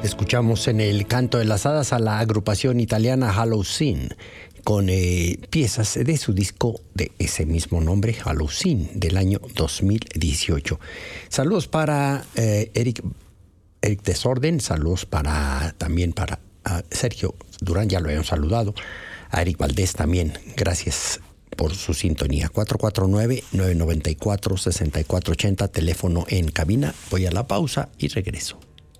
Escuchamos en el canto de las hadas a la agrupación italiana Halloween con piezas de su disco de ese mismo nombre, Halloween, del año 2018. Saludos para Eric Desorden, saludos también para Sergio Durán, ya lo habíamos saludado, a Eric Valdés también, gracias por su sintonía. 449-994-6480, teléfono en cabina. Voy a la pausa y regreso.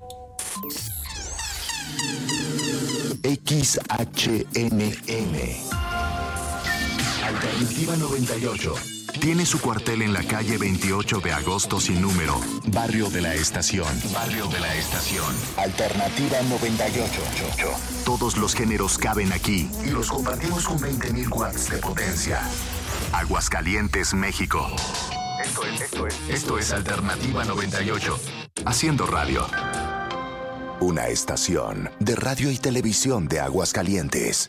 XHNN Alternativa 98 tiene su cuartel en la calle 28 de agosto sin número, Barrio de la Estación. Barrio de la Estación. Alternativa 98. Todos los géneros caben aquí y los compartimos con 20,000 watts de potencia. Aguascalientes, México. Esto es Alternativa 98. Haciendo radio. Una estación de radio y televisión de Aguascalientes.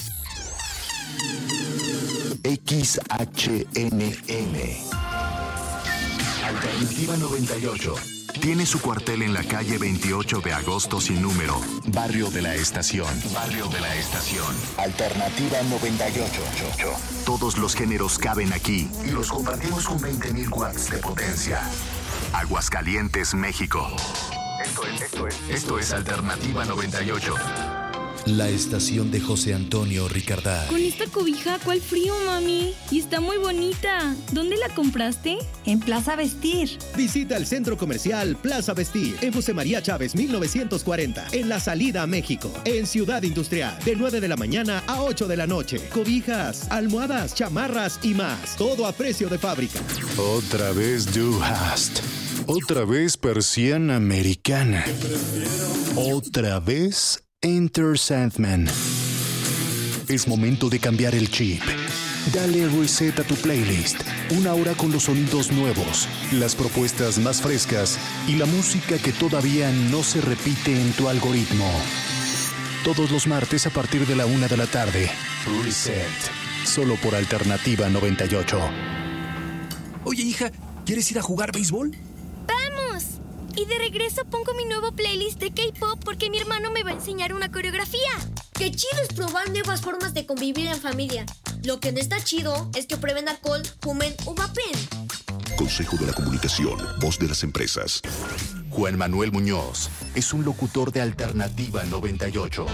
XHNN Alternativa 98 tiene su cuartel en la calle 28 de agosto sin número, Barrio de la Estación. Barrio de la Estación. Alternativa 98. Todos los géneros caben aquí y los compartimos con 20,000 watts de potencia. Aguascalientes, México. Esto es Alternativa 98. La estación de José Antonio Ricardá. Con esta cobija, ¿cuál frío, mami? Y está muy bonita. ¿Dónde la compraste? En Plaza Vestir. Visita el centro comercial Plaza Vestir en José María Chávez 1940, en la salida a México, en Ciudad Industrial, de 9 de la mañana a 8 de la noche. Cobijas, almohadas, chamarras y más. Todo a precio de fábrica. Otra vez Du Hast. Otra vez persiana americana. Otra vez Enter Sandman. Es momento de cambiar el chip. Dale reset a tu playlist. Una hora con los sonidos nuevos, las propuestas más frescas y la música que todavía no se repite en tu algoritmo. Todos los martes a partir de la 1 de la tarde. Reset. Solo por Alternativa 98. Oye, hija, ¿quieres ir a jugar béisbol? ¡Vamos! Y de regreso pongo mi nuevo playlist de K-pop porque mi hermano me va a enseñar una coreografía. Qué chido es probar nuevas formas de convivir en familia. Lo que no está chido es que prueben alcohol, fumen o vapen. Consejo de la Comunicación, voz de las empresas. Juan Manuel Muñoz es un locutor de Alternativa 98.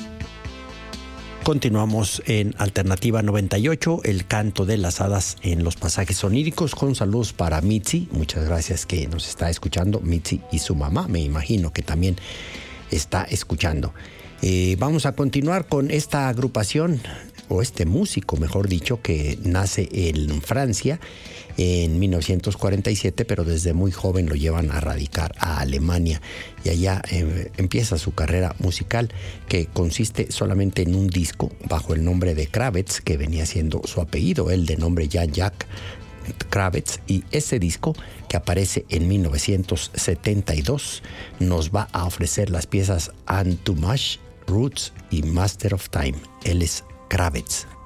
Continuamos en Alternativa 98, el canto de las hadas en los pasajes oníricos, con saludos para Mitzi. Muchas gracias que nos está escuchando, Mitzi y su mamá, me imagino que también está escuchando. Vamos a continuar con esta agrupación, o este músico, mejor dicho, que nace en Francia en 1947, pero desde muy joven lo llevan a radicar a Alemania y allá empieza su carrera musical, que consiste solamente en un disco bajo el nombre de Kravitz, que venía siendo su apellido, él de nombre ya Jack Kravitz, y ese disco, que aparece en 1972, nos va a ofrecer las piezas Entourage, Roots y Master of Time. Él es Kravitz.